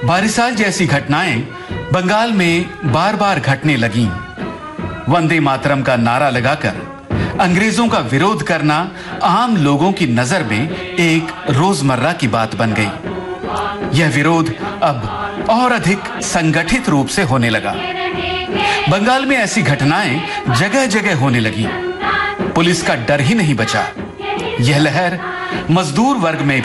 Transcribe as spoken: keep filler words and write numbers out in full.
बारिसाल जैसी घटनाएं बंगाल में बार बार घटने लगीं। वंदे मातरम का नारा लगाकर अंग्रेजों का विरोध करना आम लोगों की नजर में एक रोजमर्रा की बात बन गई। यह विरोध अब और अधिक संगठित रूप से होने लगा। बंगाल में ऐसी घटनाएं जगह जगह होने लगी। पुलिस का डर ही नहीं बचा। यह लहर मजदूर वर्ग में भी